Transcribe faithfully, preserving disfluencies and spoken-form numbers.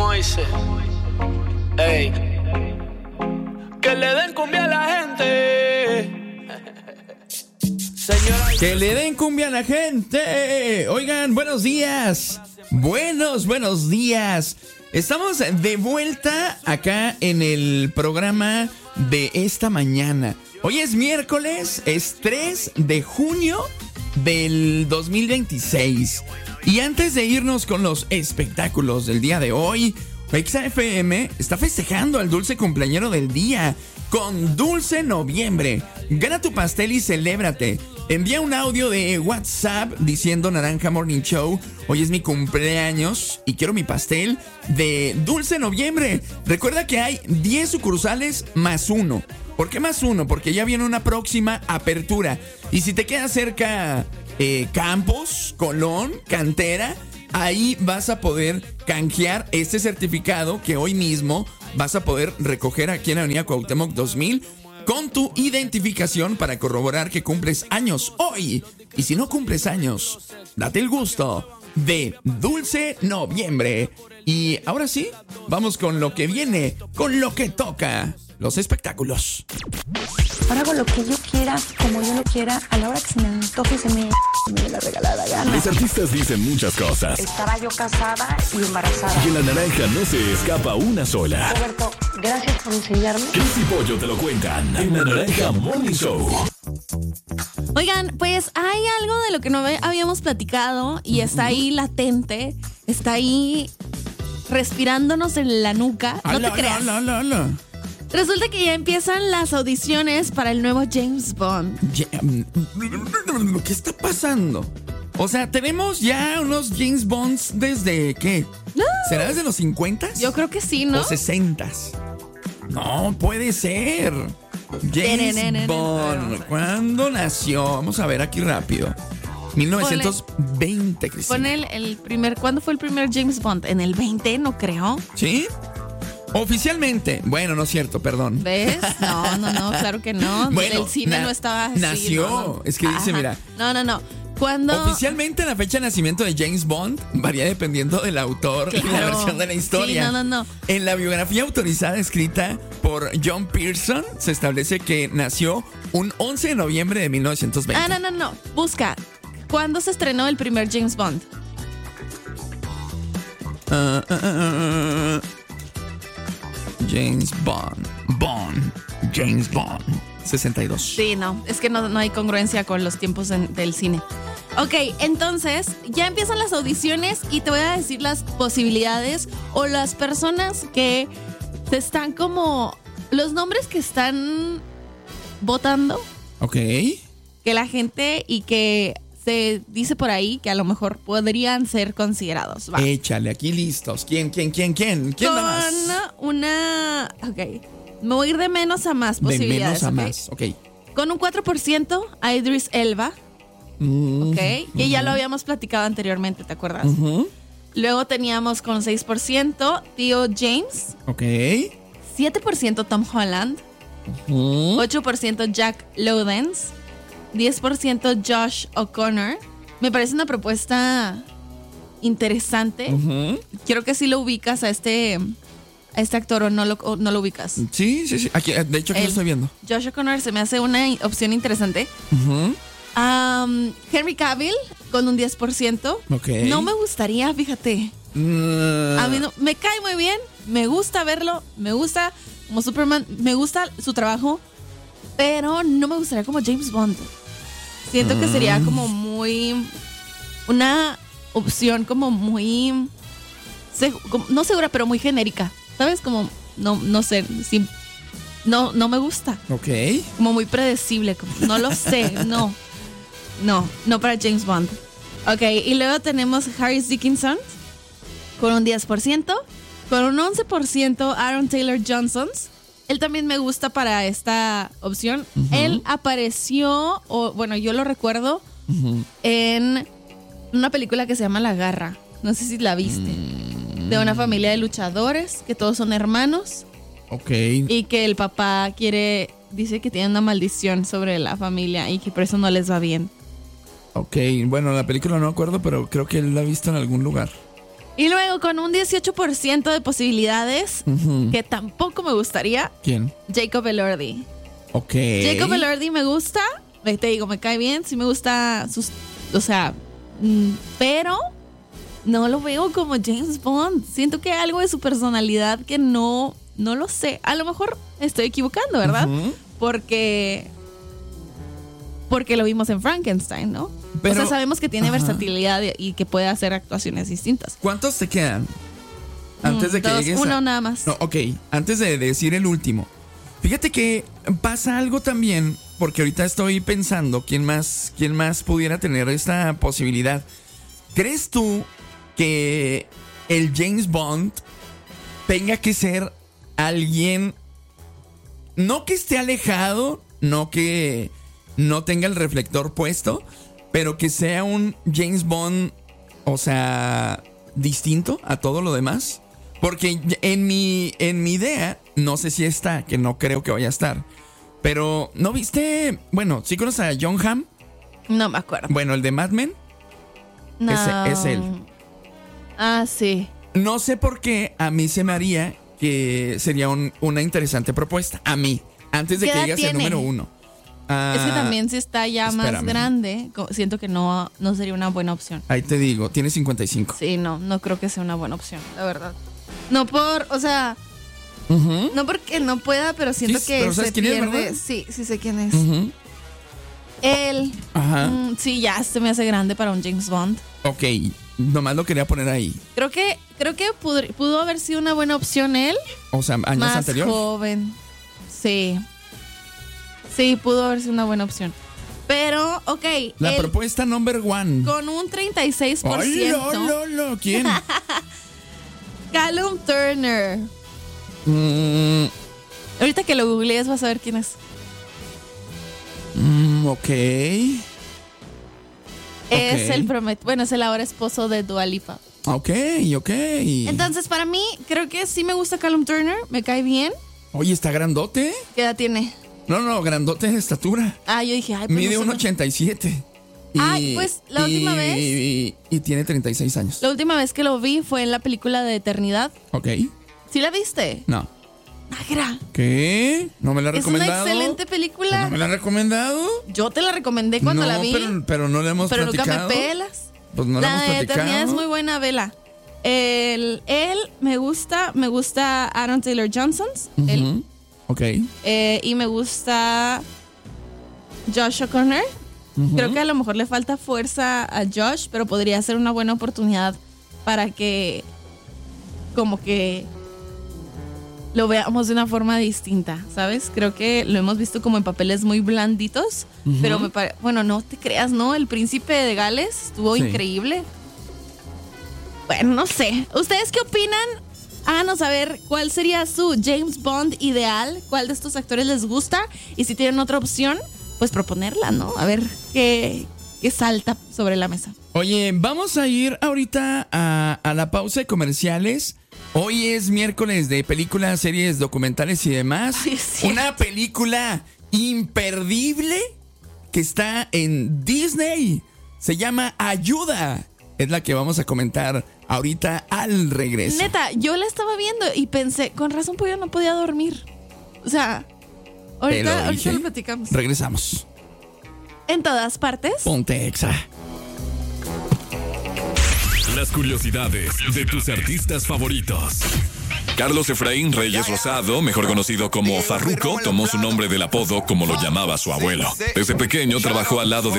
¿Cómo dice? Ey, que le den cumbia a la gente. Señora, que le den cumbia a la gente. Oigan, buenos días. Buenos, buenos días. Estamos de vuelta acá en el programa de esta mañana. Hoy es miércoles, es tres de junio del dos mil veintiséis. Y antes de irnos con los espectáculos del día de hoy, Exa F M está festejando al dulce cumpleañero del día con Dulce Noviembre. Gana tu pastel y celébrate. Envía un audio de WhatsApp diciendo Naranja Morning Show, hoy es mi cumpleaños y quiero mi pastel de Dulce Noviembre. Recuerda que hay diez sucursales más uno. ¿Por qué más uno? Porque ya viene una próxima apertura. Y si te queda cerca eh, Campos, Colón, Cantera, ahí vas a poder canjear este certificado que hoy mismo vas a poder recoger aquí en la Avenida Cuauhtémoc dos mil con tu identificación para corroborar que cumples años hoy. Y si no cumples años, date el gusto de Dulce Noviembre. Y ahora sí, vamos con lo que viene, con lo que toca, los espectáculos. Ahora hago lo que yo quiera, como yo lo quiera, a la hora que se me antoje, se me, me dé la regalada gana. Los artistas dicen muchas cosas. Estaba yo casada y embarazada. Y en La Naranja no se escapa una sola. Roberto, gracias por enseñarme. Cris y Pollo te lo cuentan en La Naranja Morning Show. Oigan, pues hay algo de lo que no habíamos platicado y está ahí latente, está ahí respirándonos en la nuca. No te creas. La, la, la, la. Resulta que ya empiezan las audiciones para el nuevo James Bond. ¿Qué está pasando? O sea, tenemos ya unos James Bonds desde, ¿qué? No. ¿Será desde los cincuentas? Yo creo que sí, ¿no? O sesentas. No, puede ser. James Bond. ¿Cuándo nació? Vamos a ver aquí rápido. mil novecientos veinte, Cristina. Pon el, el primer... ¿Cuándo fue el primer James Bond? ¿En el veinte? No creo. ¿Sí? Oficialmente, bueno, no es cierto, perdón. ¿Ves? No, no, no, claro que no. Bueno, el cine na- no estaba así. Nació, no, no. es que dice, Ajá. mira. No, no, no. Cuando... Oficialmente la fecha de nacimiento de James Bond varía dependiendo del autor Claro. y la versión de la historia. Sí, no, no, no. En la biografía autorizada escrita por John Pearson se establece que nació un once de noviembre de mil novecientos veinte. Ah, no, no, no. Busca. ¿Cuándo se estrenó el primer James Bond? Uh, uh, uh, uh, James Bond. Bond. James Bond. sesenta y dos. Sí, no. Es que no, no hay congruencia con los tiempos en- del cine. Ok, entonces ya empiezan las audiciones y te voy a decir las posibilidades o las personas que se están como... Los nombres que están votando, Ok. que la gente y que se dice por ahí que a lo mejor podrían ser considerados. Va. Échale, aquí listos. ¿Quién, quién, quién, quién? ¿Quién da más? Con una... Ok. Me voy a ir de menos a más De posibilidades. menos a ¿ok? más, ok. Con un cuatro por ciento a Idris Elba. Mm, Ok. Que ya lo habíamos platicado anteriormente, ¿te acuerdas? ujú. Luego teníamos con seis por ciento Theo James. Ok. siete por ciento Tom Holland. Ujú. ocho por ciento Jack Lawrence. diez por ciento Josh O'Connor. Me parece una propuesta interesante. Ujú. Quiero que sí lo ubicas a este, a este actor o no lo, o no lo ubicas. Sí, sí, sí. Aquí, de hecho, aquí El- lo estoy viendo. Josh O'Connor se me hace una i- opción interesante. Ujú. Um, Henry Cavill con un diez por ciento. Ok. No me gustaría, fíjate. Mm, A mí no, me cae muy bien, me gusta verlo, me gusta como Superman, me gusta su trabajo, pero no me gustaría como James Bond. Siento que sería como muy... Una opción como muy... seg- como- no segura, pero muy genérica. ¿Sabes? Como... No, no sé. sí, no, no me gusta. Ok. Como muy predecible. Como, no lo sé. No. No. No para James Bond. Ok. Y luego tenemos Harris Dickinson con un diez por ciento. Con un once por ciento Aaron Taylor Johnson. Él también me gusta para esta opción. Ujú. Él apareció, o bueno, yo lo recuerdo, Ujú. en una película que se llama La Garra. No sé si la viste. De una familia de luchadores, que todos son hermanos. Ok. Y que el papá quiere, dice que tiene una maldición sobre la familia y que por eso no les va bien. Ok. Bueno, la película no me acuerdo, pero creo que él la ha visto en algún lugar. Y luego con un dieciocho por ciento de posibilidades, uh-huh. que tampoco me gustaría. ¿Quién? Jacob Elordi. Ok. Jacob Elordi me gusta, te digo, me cae bien, sí me gusta sus, o sea, mm, pero no lo veo como James Bond. Siento que hay algo de su personalidad que no, no lo sé. A lo mejor estoy equivocando, ¿verdad? Uh-huh. Porque, porque lo vimos en Frankenstein, ¿no? Pero, o sea, sabemos que tiene ajá. versatilidad y que puede hacer actuaciones distintas. ¿Cuántos te quedan? Antes de que Dos, llegues uno a... nada más. No, ok, antes de decir el último. Fíjate que pasa algo también, porque ahorita estoy pensando quién más, quién más pudiera tener esta posibilidad. ¿Crees tú que el James Bond tenga que ser alguien, no que esté alejado, no que no tenga el reflector puesto, pero que sea un James Bond, o sea, distinto a todo lo demás? Porque en mi, en mi idea, no sé si está, que no creo que vaya a estar, pero ¿no viste? Bueno, ¿sí conoces a John Hamm? No me acuerdo. Bueno, el de Mad Men. No. Ese, es él. Ah, sí. No sé por qué a mí se me haría que sería un, una interesante propuesta. A mí, antes de que llegue a ser número uno. Ah, es que también si está ya espérame. más grande, siento que no, no sería una buena opción. Ahí te digo, tiene cincuenta y cinco. Sí, no, no creo que sea una buena opción, la verdad. No por, o sea, uh-huh. no porque no pueda, pero siento sí, que pero se ¿sabes quién pierde. Es, sí, sí sé quién es. Uh-huh. Él, Ajá. Mm, sí, ya se me hace grande para un James Bond. Ok, nomás lo quería poner ahí. Creo que, creo que pudo, pudo haber sido una buena opción él. O sea, años más anteriores. Joven, sí. Sí, pudo haber sido una buena opción. Pero, ok. La él, propuesta number one. Con un treinta y seis por ciento. ¡Ay, no, no, no! ¿Quién? Callum Turner. Mm. Ahorita que lo googlees vas a ver quién es. Mm, ok. Es okay. el promet... Bueno, es el ahora esposo de Dua Lipa. Ok, ok. Entonces, para mí, creo que sí me gusta Callum Turner. Me cae bien. Oye, ¿está grandote? ¿Qué edad tiene? No, no, grandote de estatura. Ah, yo dije, ay, pues mide no uno ochenta y siete. Ay, pues la y, última vez. Y, y, y tiene treinta y seis años. La última vez que lo vi fue en la película de Eternidad. Ok. ¿Sí la viste? No. Nagra. ¿Qué? ¿No me la ha recomendado? Es una excelente película. ¿No me la ha recomendado? Yo te la recomendé cuando no, la vi. Pero, pero no la hemos pero platicado. Pero nunca me pelas. Pues no la, la hemos de platicado. Eternidad es muy buena, vela. El, él me gusta, me gusta Aaron Taylor Johnson. Uh-huh. Él. Ok. Eh, y me gusta Josh O'Connor. Uh-huh. Creo que a lo mejor le falta fuerza a Josh, pero podría ser una buena oportunidad para que como que lo veamos de una forma distinta, ¿sabes? Creo que lo hemos visto como en papeles muy blanditos, uh-huh. pero me pare... bueno, no te creas, ¿no? El Príncipe de Gales estuvo sí. increíble. Bueno, no sé. ¿Ustedes qué opinan? Háganos saber cuál sería su James Bond ideal, cuál de estos actores les gusta y si tienen otra opción, pues proponerla, ¿no? A ver qué, qué salta sobre la mesa. Oye, vamos a ir ahorita a, a la pausa de comerciales. Hoy es miércoles de películas, series, documentales y demás. Ay, sí. Una película imperdible que está en Disney. Se llama Ayuda. Es la que vamos a comentar ahorita al regreso. Neta, yo la estaba viendo y pensé, con razón pues yo no podía dormir. O sea, ahorita, lo, ahorita lo platicamos. Regresamos. En todas partes. Ponte Exa. Las curiosidades de tus artistas favoritos. Carlos Efraín Reyes Rosado, mejor conocido como Farruko, tomó su nombre del apodo como lo llamaba su abuelo. Desde pequeño trabajó al lado de